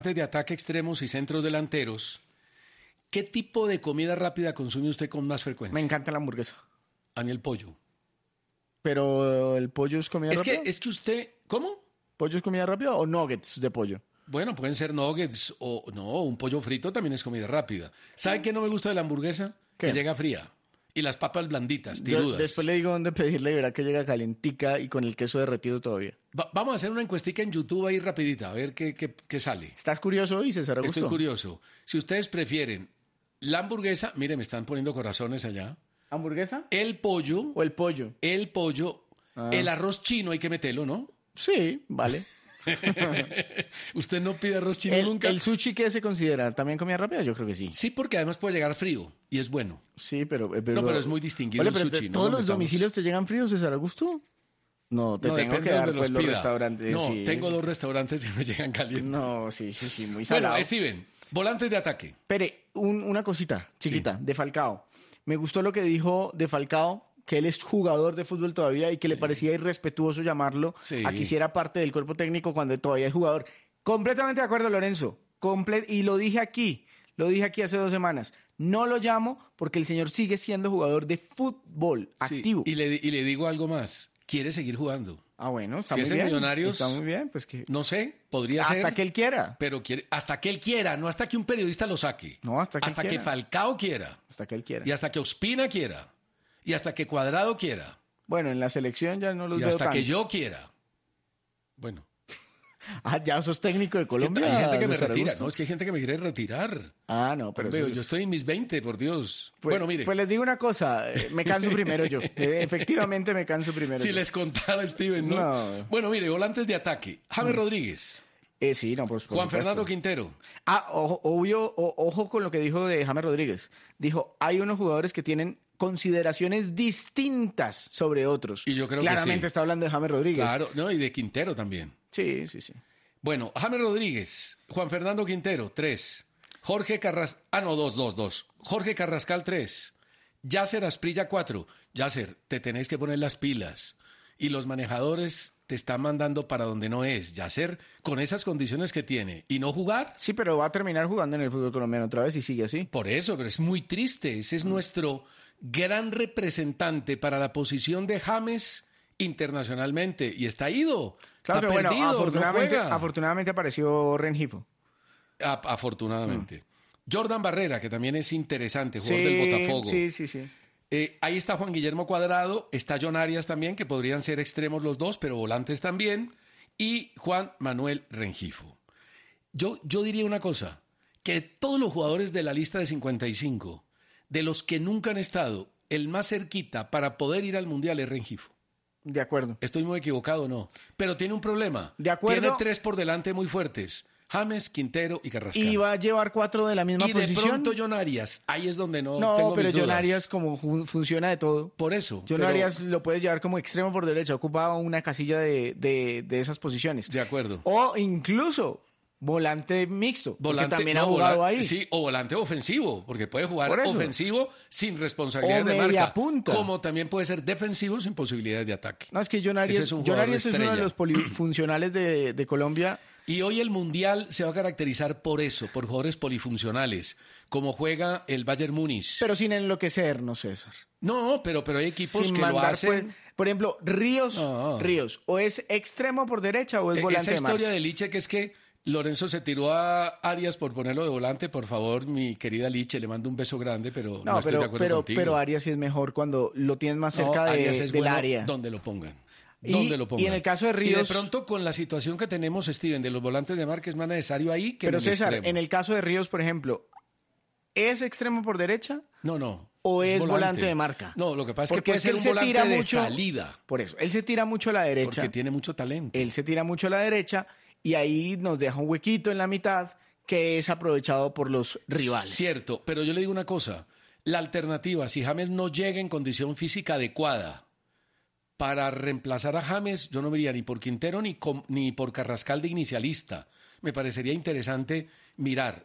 De ataque extremos y centros delanteros, ¿qué tipo de comida rápida consume usted con más frecuencia? Me encanta la hamburguesa. A mí el pollo. Pero el pollo es comida rápida. Es que usted, ¿cómo? ¿Pollo es comida rápida o nuggets de pollo? Bueno, pueden ser nuggets o no, un pollo frito también es comida rápida. ¿Sabe qué no me gusta de la hamburguesa? ¿Qué? Que llega fría. Y las papas blanditas, tirudas. Después le digo dónde pedirle y verá que llega calientica y con el queso derretido todavía. Vamos a hacer una encuestica en YouTube ahí rapidita, a ver qué sale. ¿Estás curioso hoy, César Augusto? Estoy curioso. Si ustedes prefieren la hamburguesa, mire, me están poniendo corazones allá. ¿Hamburguesa? El pollo. ¿O el pollo? El pollo. El arroz chino hay que meterlo, ¿no? Sí, vale. ¿Usted no pide arroz chino nunca? ¿El sushi qué se considera? ¿También comida rápida? Yo creo que sí. Sí, porque además puede llegar frío y es bueno. Sí, pero No, pero es muy distinguido Oye, el pero sushi. ¿todos no los domicilios te llegan fríos, César Augusto? No, te No, tengo depende que de dar donde pues, los pida. restaurantes. No, sí. tengo 2 restaurantes y me llegan calientes. No, sí, muy salado. Bueno, Steven, volantes de ataque. Espere, una cosita chiquita de Falcao. Me gustó lo que dijo de Falcao, que él es jugador de fútbol todavía y que le parecía irrespetuoso llamarlo a que hiciera parte del cuerpo técnico cuando todavía es jugador. Completamente de acuerdo, Lorenzo. Y lo dije aquí hace 2 semanas. No lo llamo porque el señor sigue siendo jugador de fútbol activo. Y le digo algo más. Quiere seguir jugando. Ah, bueno, está Si muy es en bien. Millonarios, Está muy bien, pues que... No sé, podría ser. Hasta que él quiera. Pero hasta que él quiera, no hasta que un periodista lo saque. No, hasta que él quiera. Falcao quiera. Hasta que él quiera. Y hasta que Ospina quiera. Y hasta que Cuadrado quiera. Bueno, en la selección ya no los Y veo hasta tanto. que yo quiera. Bueno. Ah, ya sos técnico de Colombia. Hay gente que me César retira. Augusto. No, es que hay gente que me quiere retirar. Ah, no, pero Hombre, eso es- yo estoy en mis 20, por Dios. Pues, bueno, mire. Pues les digo una cosa, me canso primero yo. Efectivamente me canso primero Si yo. les contara, Steven, ¿no? No. Bueno, mire, volantes de ataque. James Rodríguez. Sí, no, pues por Juan supuesto. Fernando Quintero. Ah, ojo con lo que dijo de James Rodríguez. Dijo, hay unos jugadores que tienen consideraciones distintas sobre otros. Y yo creo que Claramente sí. está hablando de James Rodríguez. Claro, no, y de Quintero también. Sí. Bueno, James Rodríguez, Juan Fernando Quintero, 3. Jorge Carrascal, no, 2. Jorge Carrascal, 3. Yasser Asprilla, 4. Yasser, te tenés que poner las pilas. Y los manejadores te están mandando para donde no es. Yasser, con esas condiciones que tiene, y no jugar. Sí, pero va a terminar jugando en el fútbol colombiano otra vez y sigue así. Por eso, pero es muy triste. Ese es nuestro gran representante para la posición de James internacionalmente. Y está ido. Claro, Está pero bueno, perdido, no juega. afortunadamente apareció Rengifo. Afortunadamente. Jordan Barrera, que también es interesante, jugador del Botafogo. Sí. Ahí está Juan Guillermo Cuadrado, está John Arias también, que podrían ser extremos los dos, pero volantes también, y Juan Manuel Rengifo. Yo diría una cosa, que todos los jugadores de la lista de 55, de los que nunca han estado, el más cerquita para poder ir al Mundial es Rengifo. De acuerdo. ¿Estoy muy equivocado o no? Pero tiene un problema. De acuerdo. Tiene 3 por delante muy fuertes. James, Quintero y Carrascal. Y va a llevar 4 de la misma Y posición. de pronto John Arias. Ahí es donde no No, tengo pero mis John dudas. Arias como funciona de todo. Por eso. John pero- Arias lo puedes llevar como extremo por derecha, ocupa una casilla de esas posiciones. De acuerdo. O incluso volante mixto, porque también ha no, jugado ahí. Sí, o volante ofensivo, porque puede jugar Por eso. ofensivo sin responsabilidad O de media marca. punta. Como también puede ser defensivo sin posibilidades de ataque. No, es que John Ese Arias, es un John jugador Arias es uno de estrella. los polifuncionales de Colombia. Y hoy el Mundial se va a caracterizar por eso, por jugadores polifuncionales, como juega el Bayern Múnich. Pero sin enloquecernos, César. No, pero hay equipos Sin que lo mandar, hacen. pues, por ejemplo, Ríos, No. o es extremo por derecha o es volante Esa de marca. historia de Liche, que es que Lorenzo se tiró a Arias por ponerlo de volante, por favor, mi querida Liche, le mando un beso grande, pero no, estoy de acuerdo contigo. pero Arias sí es mejor cuando lo tienes más cerca No, Arias es del bueno área. donde lo pongan. Y- Donde lo pongan. y en el caso de Ríos- Y de pronto, con la situación que tenemos, Steven, de los volantes de marca, es más necesario ahí que Pero en el César, extremo. en el caso de Ríos, por ejemplo, ¿es extremo por derecha No. o es volante de marca? No, lo que pasa es que Porque puede ser él un se volante tira de mucho- salida, Por eso, él se tira mucho a la derecha. porque tiene mucho talento. Él se tira mucho a la derecha y ahí nos deja un huequito en la mitad que es aprovechado por los rivales. Cierto, pero yo le digo una cosa. La alternativa, si James no llega en condición física adecuada para reemplazar a James, yo no me iría ni por Quintero ni por Carrascal de inicialista. Me parecería interesante mirar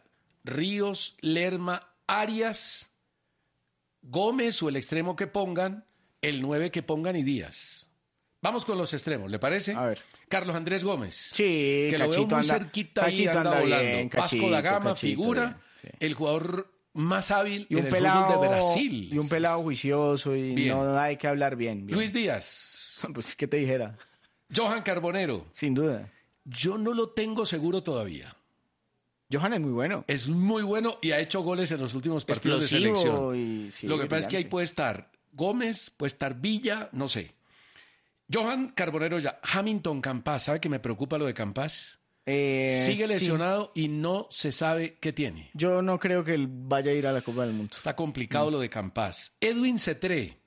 Ríos, Lerma, Arias, Gómez o el extremo que pongan, el 9 que pongan y Díaz. Vamos con los extremos, ¿le parece? A ver. Carlos Andrés Gómez. Sí, que lo veo muy cerquita ahí, Cachito anda anda volando. bien, Vasco da Gama, Cachito, figura, bien, sí. el jugador más hábil Y en el fútbol de Brasil. Y un pelado juicioso y Bien. no hay que hablar bien. Luis Díaz. Pues, ¿qué te dijera? Johan Carbonero. Sin duda. Yo no lo tengo seguro todavía. Johan es muy bueno. Es muy bueno y ha hecho goles en los últimos partidos de Explosivo selección. y, sí, Lo que pasa es que ahí brillante. puede estar Gómez, puede estar Villa, no sé. Johan Carbonero ya. Hamilton Campas, ¿sabe que me preocupa lo de Campas? Sigue Sí. lesionado y no se sabe qué tiene. Yo no creo que él vaya a ir a la Copa del Mundo. Está complicado lo de Campas. Edwin Cetré.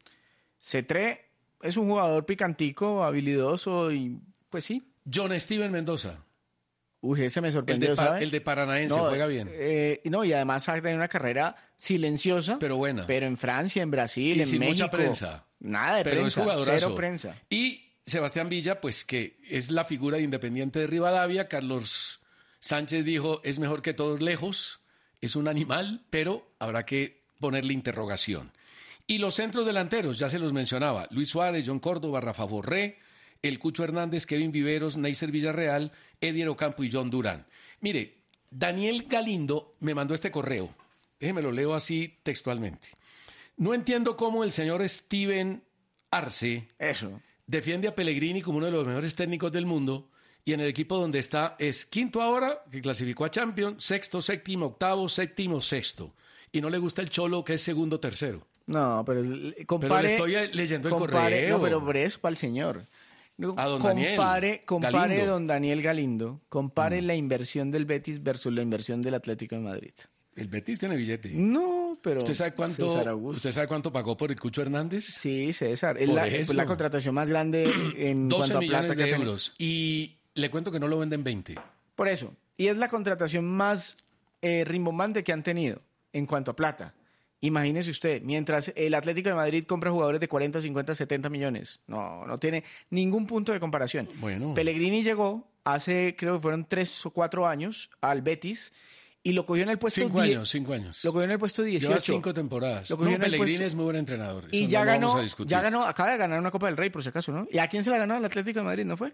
Cetré es un jugador picantico, habilidoso y pues sí. John Steven Mendoza. Uy, ese me sorprendió, ¿sabes? El de Paranaense, No, juega bien. No, y además ha tenido una carrera silenciosa. Pero buena. Pero en Francia, en Brasil, Y en sin México. mucha prensa. Nada de Pero prensa, es jugadorazo. cero prensa. Y Sebastián Villa, pues que es la figura de Independiente de Rivadavia. Carlos Sánchez dijo, es mejor que todos lejos. Es un animal, pero habrá que ponerle interrogación. Y los centros delanteros, ya se los mencionaba. Luis Suárez, John Córdoba, Rafa Borré, el Cucho Hernández, Kevin Viveros, Neisser Villarreal, Edier Ocampo y John Durán. Mire, Daniel Galindo me mandó este correo. Déjeme lo leo así textualmente. No entiendo cómo el señor Steven Arce Eso. defiende a Pellegrini como uno de los mejores técnicos del mundo y en el equipo donde está es quinto ahora, que clasificó a Champions, sexto, séptimo, octavo, séptimo, sexto. Y no le gusta el Cholo, que es segundo, tercero. No, pero compare... Pero le estoy leyendo el correo. No, pero por eso, para el señor. No, A don Daniel compare Galindo. don Daniel Galindo, compare la inversión del Betis versus la inversión del Atlético de Madrid. El Betis tiene billete. No, pero ¿Usted sabe César Augusto. ¿Usted sabe cuánto pagó por el Cucho Hernández? Sí, César. Es Por la, eso. la contratación más grande en 12 cuanto a millones plata que de ha tenido. euros. Y le cuento que no lo venden 20. Por eso. Y es la contratación más rimbombante que han tenido en cuanto a plata. Imagínese usted, mientras el Atlético de Madrid compra jugadores de 40, 50, 70 millones. No tiene ningún punto de comparación. Bueno. Pellegrini llegó hace, creo que fueron 3 o 4 años al Betis y lo cogió en el puesto 5 años, 5 años. Lo cogió en el puesto 18. Lleva 5 temporadas. Lo cogió No, en el Pellegrini puesto- es muy buen entrenador. Y Eso ya no lo vamos ganó, a discutir. acaba de ganar una Copa del Rey, por si acaso, ¿no? ¿Y a quién se la ganó? Al Atlético de Madrid, ¿no fue?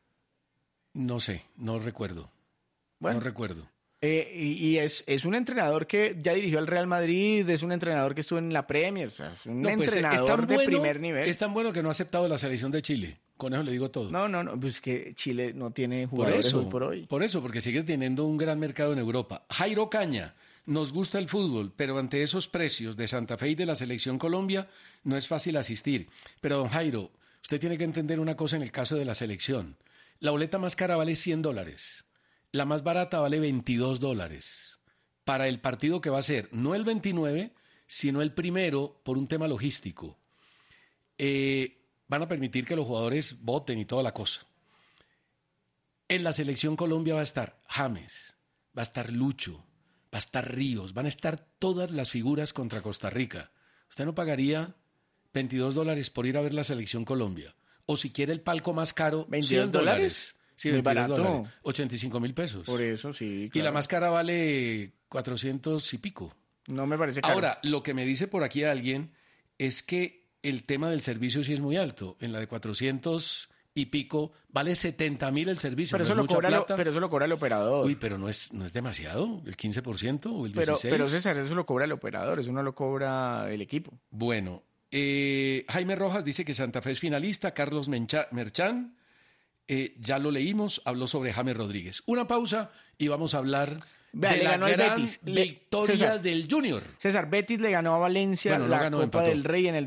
No sé, no recuerdo. Bueno. No recuerdo. Y es un entrenador que ya dirigió al Real Madrid, es un entrenador que estuvo en la Premier, o sea, es un No, pues, entrenador de primer nivel. Es tan bueno que no ha aceptado la selección de Chile. Con eso le digo todo. No, pues que Chile no tiene por jugadores eso, hoy por hoy. Por eso, porque sigue teniendo un gran mercado en Europa. Jairo Caña, nos gusta el fútbol, pero ante esos precios de Santa Fe y de la selección Colombia, no es fácil asistir. Pero, don Jairo, usted tiene que entender una cosa en el caso de la selección. La boleta más cara vale $100. La más barata vale $22. Para el partido que va a ser, no el 29, sino el primero, por un tema logístico. Van a permitir que los jugadores voten y toda la cosa. En la selección Colombia va a estar James, va a estar Lucho, va a estar Ríos, van a estar todas las figuras contra Costa Rica. Usted no pagaría $22 por ir a ver la selección Colombia. O si quiere el palco más caro, $22. Sí, Muy $22. barato. 85.000 pesos. Por eso, sí. Y Claro. la más cara vale 400 y pico. No me parece caro. Ahora, lo que me dice por aquí alguien es que el tema del servicio sí es muy alto. En la de 400 y pico vale 70.000 el servicio. pero, ¿No eso es lo mucha cobra plata? pero eso lo cobra el operador. Uy, pero no es demasiado, el 15% o el pero 16%. César, eso lo cobra el operador, eso no lo cobra el equipo. Bueno, Jaime Rojas dice que Santa Fe es finalista, Carlos Merchán, ya lo leímos, habló sobre James Rodríguez. Una pausa y vamos a hablar Vea, de le la ganó al gran Betis. victoria César. del Junior. César, Betis le ganó a Valencia Bueno, no la ganó, Copa empató. del Rey en el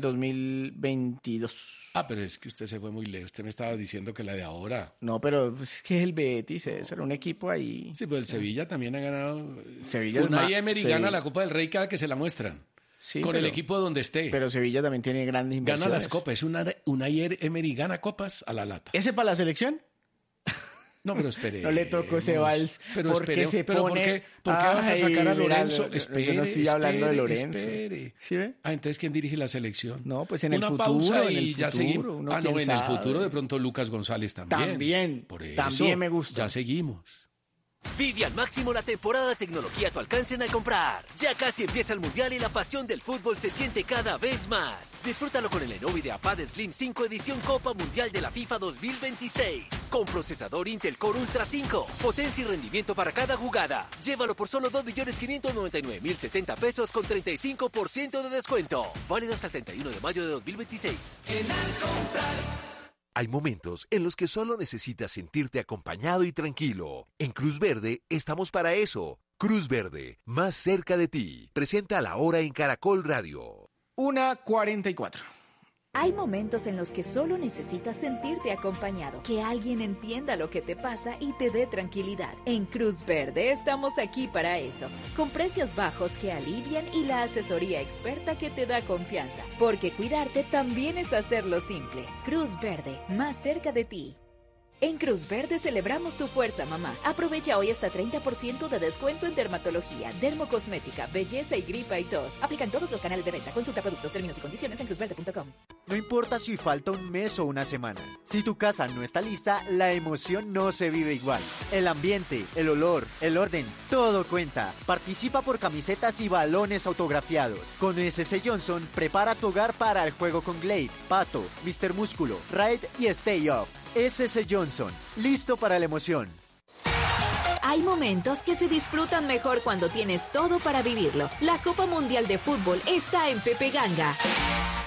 2022. Ah, pero es que usted se fue muy lejos. Usted me estaba diciendo que la de ahora. No, pero es que es el Betis, César, un equipo ahí. Sí, pues el Sevilla también ha ganado. Sevilla es Unai ma- Emery Sevilla. gana la Copa del Rey cada que se la muestran. Sí, con el pero- equipo donde esté. Pero Sevilla también tiene grandes Gana inversiones. las copas. Es Unai Emery gana copas a la lata. ¿Ese para la selección? No, pero espere. No le tocó ese vals. Pero porque espere, se pero pone... ¿por qué vas a sacar a Ay, mira, Lorenzo? yo no estoy hablando de Lorenzo. Espere. ¿Sí ve? Ah, entonces ¿quién dirige la selección? No, pues en el Una futuro, pausa en y el ya futuro, seguimos. uno Ah, no, quién en el sabe. futuro de pronto Lucas González también. También, Por eso, también me gusta. Ya seguimos. Vive al máximo la temporada de tecnología a tu alcance al comprar. Ya casi empieza el Mundial y la pasión del fútbol se siente cada vez más. Disfrútalo con el Lenovo IdeaPad Slim 5 edición Copa Mundial de la FIFA 2026. Con procesador Intel Core Ultra 5. Potencia y rendimiento para cada jugada. Llévalo por solo 2.599.070 pesos con 35% de descuento. Válido hasta el 31 de mayo de 2026. En Al Comprar. Hay momentos en los que solo necesitas sentirte acompañado y tranquilo. En Cruz Verde estamos para eso. Cruz Verde, más cerca de ti. Presenta La Hora en Caracol Radio. 1:44. Hay momentos en los que solo necesitas sentirte acompañado, que alguien entienda lo que te pasa y te dé tranquilidad. En Cruz Verde estamos aquí para eso, con precios bajos que alivian y la asesoría experta que te da confianza, porque cuidarte también es hacerlo simple. Cruz Verde, más cerca de ti. En Cruz Verde celebramos tu fuerza, mamá. Aprovecha hoy hasta 30% de descuento en dermatología, dermocosmética, belleza y gripa y tos. Aplican todos los canales de venta. Consulta productos, términos y condiciones en cruzverde.com. No importa si falta un mes o una semana. Si tu casa no está lista, la emoción no se vive igual. El ambiente, el olor, el orden, todo cuenta. Participa por camisetas y balones autografiados. Con SS Johnson, prepara tu hogar para el juego con Glade, Pato, Mr. Músculo, Raid y Stay Off. SS Johnson, listo para la emoción. Hay momentos que se disfrutan mejor cuando tienes todo para vivirlo. La Copa Mundial de Fútbol está en Pepe Ganga.